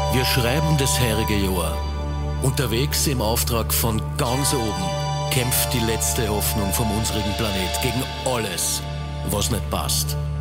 Wir schreiben das herige Jahr. Unterwegs im Auftrag von ganz oben kämpft die letzte Hoffnung vom unsrigen Planet gegen alles, was nicht passt.